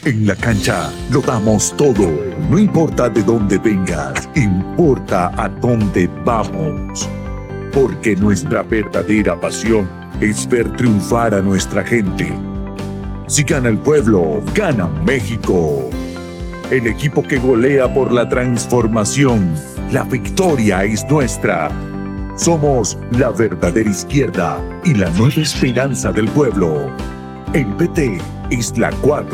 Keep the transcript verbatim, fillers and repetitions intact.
En la cancha lo damos todo. No importa de dónde vengas, importa a dónde vamos. Porque nuestra verdadera pasión es ver triunfar a nuestra gente. Si gana el pueblo, gana México. El equipo que golea por la transformación. La victoria es nuestra. Somos la verdadera izquierda y la nueva esperanza del pueblo. El P T es la cuatro